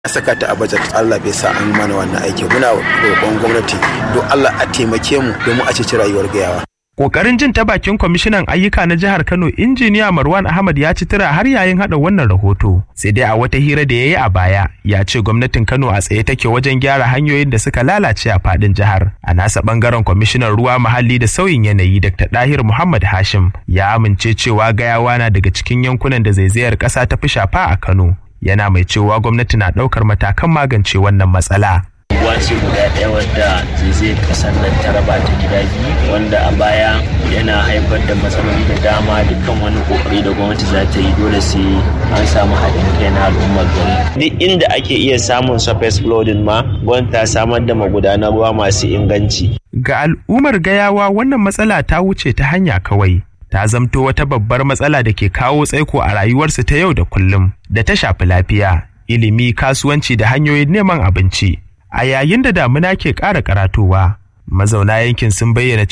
saka ta a budget. Allah bai sa an mana wannan aiki. Muna roƙon gwamnati don Allah a taimake mu domin a ceci rayuwar gayawa. Kokarin jin ta bakin kwamishinan ayyuka na jihar Kano injiniya Marwan Ahmad ya ci tura har yayin hada wannan rahoto. Sai dai a wata hira da yayi a baya ya ce gwamnatin Kano a tsaye take wajen gyara hanyoyin da suka lalace a fadin jihar. A nasa bangaren kwamishinan ruwa muhalli da sauyin yanayi Dr. Dahir Muhammad Hashim ya amince cewa Gayawa na daga cikin yankunan da zaizayar ƙasa ta fi shafa a Kano. Yana mai cewa gwamnati na ɗaukar matakan magance wannan matsala. Wace guda ɗaya wadda zai ƙasar nan ta raba ta gida biyu, wanda a baya yana haifar da matsaloli da dama. Dukkan wani kokari da gwamnati za ta yi dole sai an samu haɗin kai na al'ummar gari. Duk inda ake iya samun surface flooding ma gwamnati ta samar da magudanan ruwa masu inganci. Ga al'ummar Gayawa wannan matsala ta wuce ta hanya kawai. Ta zamto wata babbar matsala da ke kawo tsaiko a rayuwarsu ta yau da kullum da ta shafi lafiya, ilimi, kasuwanci da hanyoyin neman abinci. A yayin da damuna ke ƙara karatowa, mazauna yankin sun bayyana